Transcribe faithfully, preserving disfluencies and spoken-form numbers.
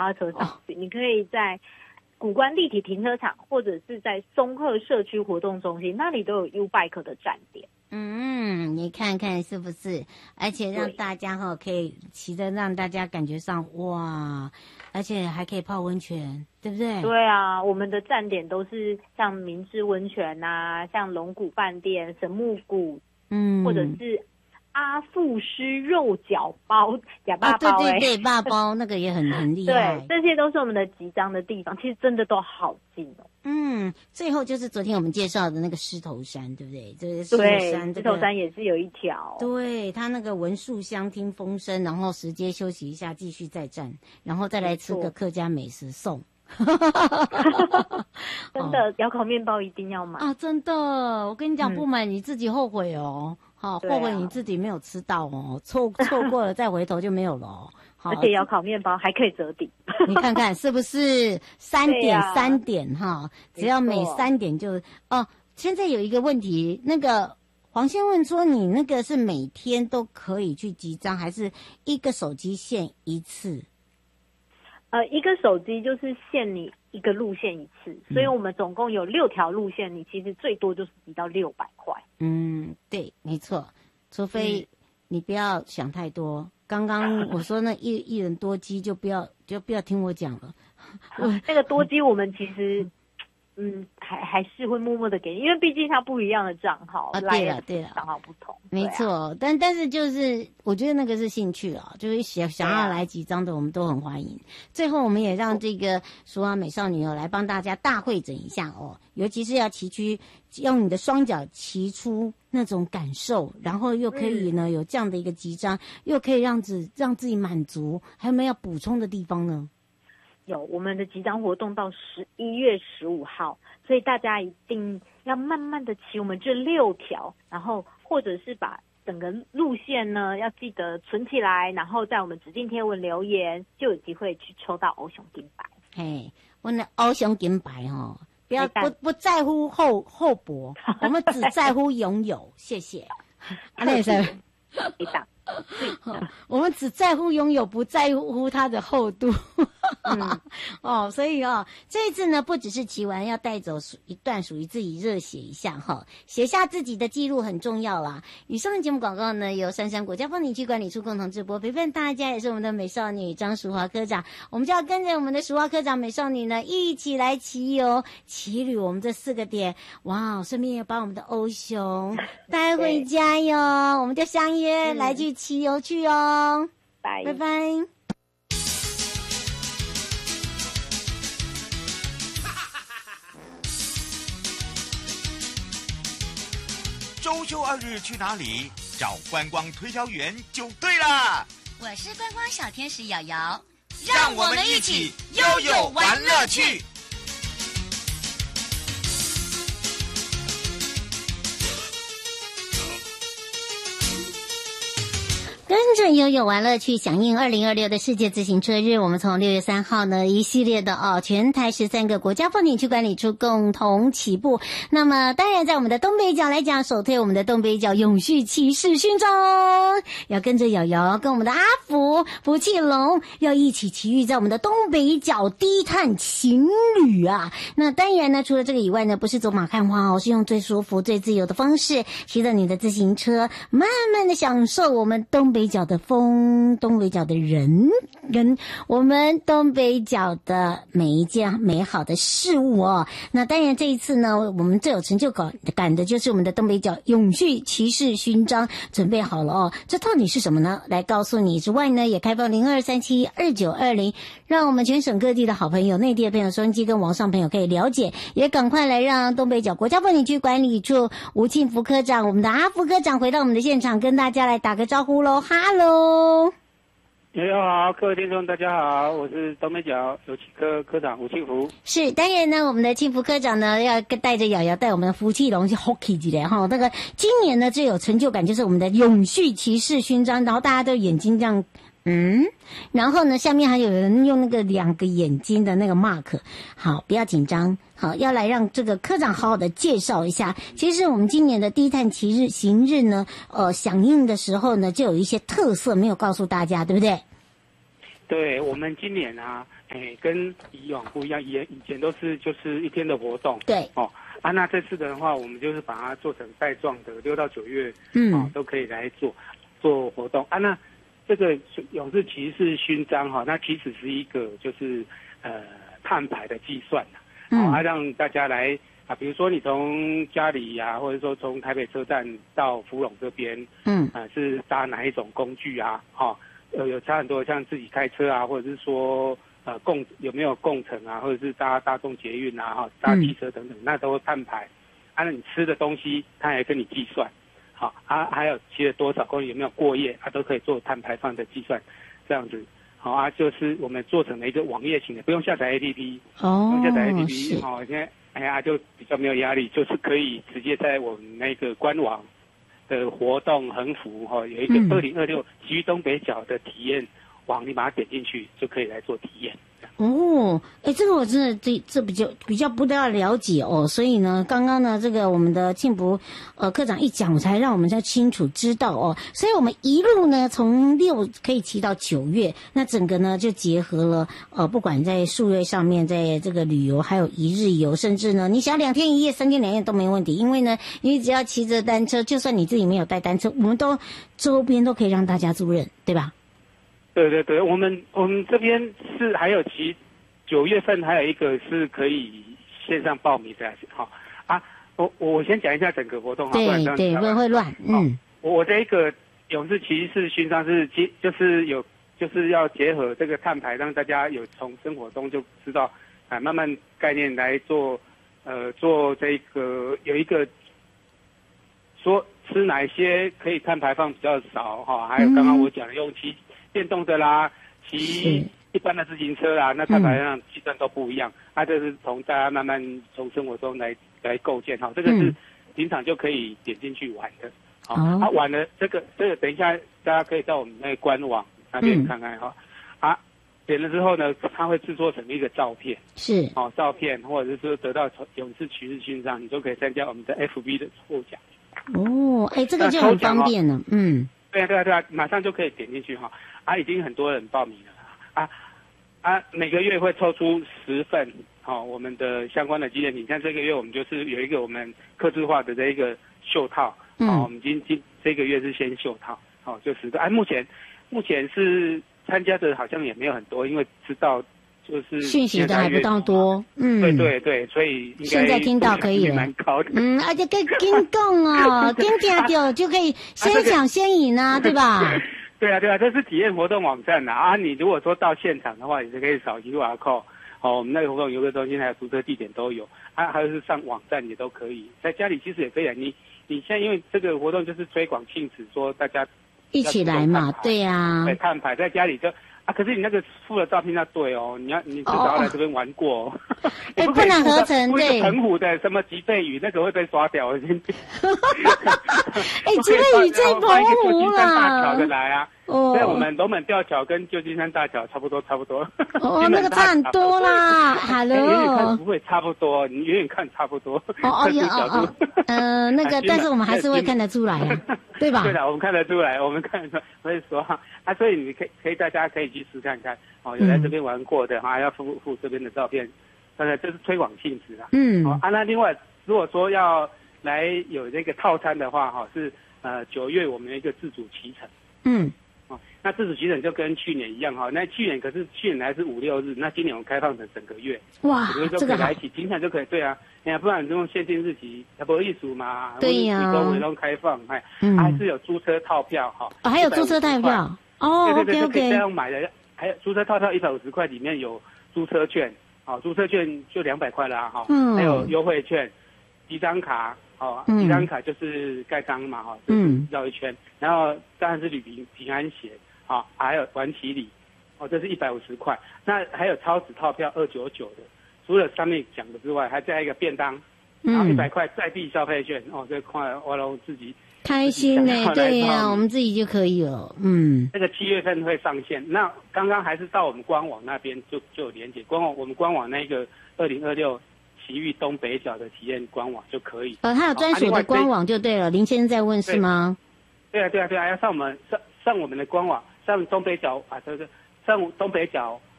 踏车上去，哦、你可以在谷关立体停车场，或者是在松鹤社区活动中心，那里都有 U-Bike 的站点。 嗯，你看看是不是？而且让大家哈可以骑着，让大家感觉上哇，而且还可以泡温泉，对不对？ 对啊，我们的站点都是像明治温泉啊，像龙谷饭店、神木谷，嗯，或者是阿富师肉饺包、假爸包、欸， 对对对，爸包那个也很很厉害。 对，这些都是我们的集章的地方，其实真的都好近哦。 嗯，最后就是昨天我们介绍的那个狮头山，对不对？这个狮头山、这个， 狮头山也是有一条。 对，它那个闻树香、听风声，然后时间休息一下，继续再战，然后再来吃个客家美食送。 真的，窑烤面包一定要买啊！真的，我跟你讲，不买你自己后悔哦。好、嗯，后悔你自己没有吃到哦，错错过了再回头就没有了哦。 而且窑烤面包还可以折抵， 你看看是不是三点三点哈？只要每三点就哦。现在有一个问题，那个黄先问说，你那个是每天都可以去集章，还是一个手机限一次？ 呃，一个手机就是限你一个路线一次，所以我们总共有六条路线，你其实最多就是集到六百块。 嗯，对，没错，除非你不要想太多。刚刚我说那一一人多机就不要就不要听我讲了。 那个多机我们其实嗯还还是会默默的给你，因为毕竟它不一样的账号啊，对了对了， 账号不同， 没错。啊、但但是就是我觉得那个是兴趣啊，就是想想要来几张的，我们都很欢迎。最后我们也让这个淑华美少女哦来帮大家大会诊一下哦，尤其是要骑去用你的双脚骑出那种感受，然后又可以呢、嗯、有这样的一个集章，又可以让自让自己满足，还有没有要补充的地方呢？ 有，我们的集章活动到十一月十五号，所以大家一定要慢慢的骑我们这六条，然后或者是把整个路线呢要记得存起来，然后在我们指定贴文留言，就有机会去抽到欧熊金牌。 嘿，我的欧熊金牌哦，不要不不在乎厚厚薄，我们只在乎拥有。谢谢。啊，那是一档。 我们只在乎拥有，不在乎它的厚度。嗯、哦，所以哦，这一次呢，不只是骑完要带走一段属于自己热血一下哈，写下自己的记录很重要啦。以上的节目广告呢，由三山国家风景区管理处共同直播，陪伴大家也是我们的美少女张淑华科长，我们就要跟着我们的淑华科长美少女呢一起来骑游骑旅我们这四个点，哇，顺便也把我们的欧熊带回家哟，我们就相约来去骑游去哦， 拜拜拜。 周休二日去哪里？找观光推销员就对了。 我是观光小天使瑶瑶， 让我们一起悠悠玩乐趣。 跟着悠悠玩乐趣，响应二零二六的世界自行车日，我们从六月三号呢一系列的哦，全台十三个国家风景区管理处共同起步。那么当然在我们的东北角来讲，首推我们的东北角永续骑士勋章，要跟着瑶瑶跟我们的阿福福气龙要一起骑驭在我们的东北角低碳情侣啊。那当然呢，除了这个以外呢，不是走马看花哦，是用最舒服最自由的方式骑着你的自行车，慢慢的享受我们东北角的风，东北角的人，跟我们东北角的每一件美好的事物哦。那当然这一次呢，我们最有成就感的就是我们的东北角永续骑士勋章准备好了哦。这到底是什么呢？来告诉你之外呢，也开放零二三七二九二零，让我们全省各地的好朋友、内地的朋友、收音机跟网上朋友可以了解，也赶快来让东北角国家风景区管理处吴庆福科长，我们的阿福科长回到我们的现场，跟大家来打个招呼喽。哈喽， 你好，各位听众，大家好，我是东北角有汽科科长吴庆福。 是，当然呢，我们的庆福科长呢，要带着瑶瑶带我们的福气龙去 hockey 起来哈。那个今年呢最有成就感就是我们的永续骑士勋章，然后大家都眼睛这样。嗯，然后呢，下面还有人用那个两个眼睛的那个 mark。好，不要紧张，好，要来让这个科长好好的介绍一下。其实我们今年的低碳骑日行日呢，呃，响应的时候呢，就有一些特色没有告诉大家，对不对？ 对，我们今年啊， 哎，跟以往不一样，以以前都是就是一天的活动， 对， 哦，啊，那这次的话，我们就是把它做成带状的，六到九月， 嗯， 哦，都可以来做做活动啊。那这个勇士骑士勋章哈，那其实是一个就是呃碳排的计算呐， 嗯， 啊，让大家来啊，比如说你从家里呀、啊，或者说从台北车站到福隆这边， 嗯， 啊，是搭哪一种工具啊？哈、哦，呃，有差很多，像自己开车啊，或者是说。呃，共有没有共乘啊，或者是搭大众捷运啊，哈，搭汽车等等，嗯、那都会碳排。啊，那你吃的东西，它也跟你计算。好，啊，还有骑了多少公里，有没有过夜，啊，都可以做碳排放的计算，这样子。好啊，就是我们做成了一个网页型的，不用下载 A P P。 哦， 不用下载 A P P， 好，现在哎呀就比较没有压力，就是可以直接在我们那个官网的活动横幅哈，有一个二零二六骑渔东北角的体验。网你把它点进去就可以来做体验。 哦，哎，这个我真的这这比较比较不大了解哦，所以呢，刚刚呢，这个我们的庆福呃科长一讲，我才让我们才清楚知道哦，所以我们一路呢从六可以骑到九月，那整个呢就结合了呃，不管在数月上面，在这个旅游，还有一日游，甚至呢，你想两天一夜、三天两夜都没问题，因为呢，你只要骑着单车，就算你自己没有带单车，我们都周边都可以让大家租赁，对吧？ 对对对，我们我们这边是还有其九月份还有一个是可以线上报名的，好啊，我我先讲一下整个活动， 对对，会会乱，嗯， 我这一个勇士骑士勋章是结就是有就是要结合这个碳排，让大家有从生活中就知道啊，慢慢概念来做呃做这个有一个说吃哪些可以碳排放比较少哈，还有刚刚我讲的用骑。电动的啦，骑一般的自行车啦，那碳排放计算都不一样。它、嗯啊、这是从大家慢慢从生活中来来构建哈，这个是平常就可以点进去玩的。好、嗯，啊，玩了这个这个等一下大家可以到我们那个官网那边看看哈、嗯。啊，点了之后呢，它会制作成一个照片， 是哦，照片或者是说得到勇士骑士勋章，你就可以参加我们的 F B 的抽奖。 哦，哎，这个就很方便了，嗯。 对啊对啊对啊，马上就可以点进去哈。啊，已经很多人报名了啊啊！每个月会抽出十份好、哦、我们的相关的纪念品，像这个月我们就是有一个我们客制化的这一个袖套，嗯，哦、我们今今这个月是先袖套，好、哦、就十个。哎、啊，目前目前是参加的好像也没有很多，因为知道就是讯息的还不到多，嗯， 对对对，所以应该现在听到可以了， 蛮高的， 嗯，而且可以跟讲哦，跟听到就可以先抢先赢啊，对吧？ 对啊，对啊，这是体验活动网站呐啊！啊你如果说到现场的话，你就可以扫 Q R code， 哦，我们那个活动游乐中心还有租车地点都有，啊，还有是上网站也都可以，在家里其实也可以啊。你你现在因为这个活动就是推广性质，说大家一起来嘛，对呀、啊， 对，碳排在家里就啊，可是你那个附的照片要对哦，你要你至少要来这边玩过、哦， 哎、欸，不能合成对， 澎湖的什么吉贝屿那个会被刷掉，我先。 哎，吉贝屿在澎湖啦， 大桥的来啊。 哦， 在我们龙门吊桥跟旧金山大桥差不多，差不多。 哦，那个差很多啦。Hello， 远远看不会差不多，你远远看差不多。 哦哦哦哦，呃，那个，但是我们还是会看得出来啊，对吧？ 对的，我们看得出来，我们看得出来，所以说啊，所以你可以可以大家可以去试看看，哦，有来这边玩过的哈，要附附这边的照片，当然这是推广性质啦。 嗯。 哦啊，那另外如果说要来有这个套餐的话，哈，是呃九月我们有一个自主骑乘。 嗯。 哦，那自主骑乘就跟去年一样哈，那去年可是去年还是五六日，那今年我们开放成整个月。 哇， 这个来一起平常就可以，对啊，哎呀，不然用限定日期，它不艺术嘛， 对呀、啊， 都围拢开放，哎、 嗯， 还是有租车套票哈、 哦，还有租车套票，哦， 对对对， okay, okay 可以这样买的，还有租车套票一百五十块，里面有租车券，好、哦，租车券就两百块啦，哈、哦， 嗯， 还有优惠券，几张卡。哦， 嗯、 几张卡就是盖章嘛，哈、哦， 嗯， 绕一圈，然后当然是旅平平安险，啊、哦，还有玩骑礼，哦，这是一百五十块，那还有超值套票二九九的，除了上面讲的之外，还加一个便当，然后一百块在地消费券，哦，这块我都自己开心呢，对呀、啊，我们自己就可以了，嗯， 这个七月份会上线，那刚刚还是到我们官网那边就就有连结，官网我们官网那个二零二六。奇遇东北角的体验官网就可以。 呃，它有专属的官网就对了。林先生在问是吗？ 对啊，对啊，对啊，要上我们上上我们的官网，上东北角啊，这个上东北角